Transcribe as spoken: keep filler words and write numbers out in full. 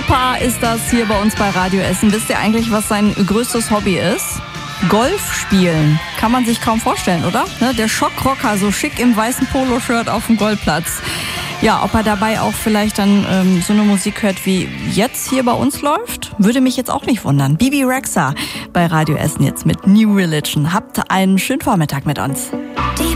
Opa ist das hier bei uns bei Radio Essen. Wisst ihr eigentlich, was sein größtes Hobby ist? Golf spielen. Kann man sich kaum vorstellen, oder? Ne? Der Schockrocker, so schick im weißen Poloshirt auf dem Golfplatz. Ja, ob er dabei auch vielleicht dann ähm, so eine Musik hört, wie jetzt hier bei uns läuft, würde mich jetzt auch nicht wundern. Bibi Rexha bei Radio Essen jetzt mit New Religion. Habt einen schönen Vormittag mit uns.